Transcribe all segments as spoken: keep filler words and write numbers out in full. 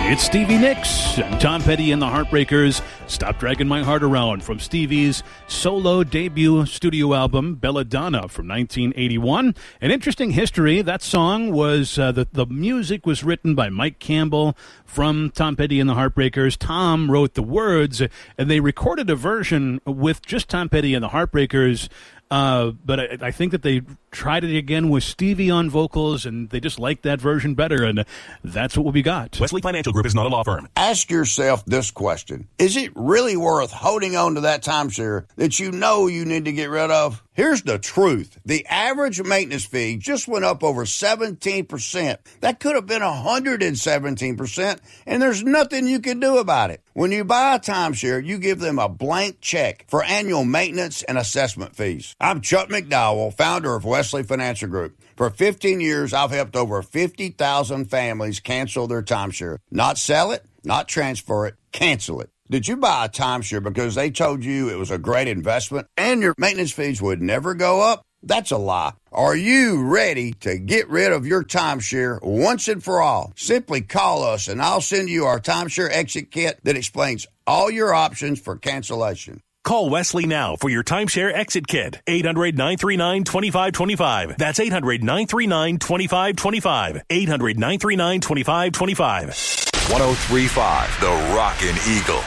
It's Stevie Nicks and Tom Petty and the Heartbreakers. Stop Dragging My Heart Around from Stevie's solo debut studio album, Belladonna, from nineteen eighty-one. An interesting history. That song was, uh, the, the music was written by Mike Campbell from Tom Petty and the Heartbreakers. Tom wrote the words, and they recorded a version with just Tom Petty and the Heartbreakers. Uh, but I, I think that they tried it again with Stevie on vocals, and they just liked that version better, and that's what we got. Wesley Financial Group is not a law firm. Ask yourself this question. Is it really worth holding on to that timeshare that you know you need to get rid of? Here's the truth. The average maintenance fee just went up over seventeen percent. That could have been one hundred seventeen percent, and there's nothing you can do about it. When you buy a timeshare, you give them a blank check for annual maintenance and assessment fees. I'm Chuck McDowell, founder of Wesley Financial Group. For fifteen years, I've helped over fifty thousand families cancel their timeshare. Not sell it, not transfer it, cancel it. Did you buy a timeshare because they told you it was a great investment and your maintenance fees would never go up? That's a lie. Are you ready to get rid of your timeshare once and for all? Simply call us and I'll send you our timeshare exit kit that explains all your options for cancellation. Call Wesley now for your timeshare exit kit. eight hundred, nine three nine, two five two five. That's eight hundred, nine three nine, two five two five. eight hundred, nine three nine, two five two five. one oh three point five, The Rockin' Eagle.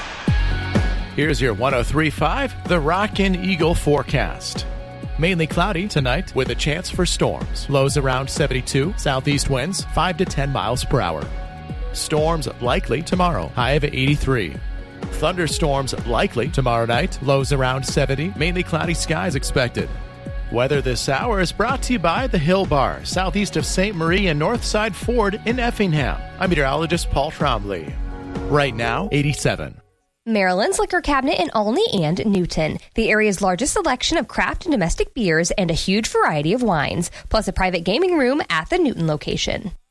Here's your one oh three point five, The Rockin' Eagle forecast. Mainly cloudy tonight with a chance for storms. Lows around seventy-two, southeast winds five to ten miles per hour. Storms likely tomorrow, high of eighty-three. Thunderstorms likely tomorrow night, lows around seventy, mainly cloudy skies expected. Weather this hour is brought to you by the Hill Bar, southeast of Saint Marie and Northside Ford in Effingham. I'm meteorologist Paul Trombley. Right now, eighty-seven. Maryland's Liquor Cabinet in Olney and Newton. The area's largest selection of craft and domestic beers and a huge variety of wines, plus a private gaming room at the Newton location.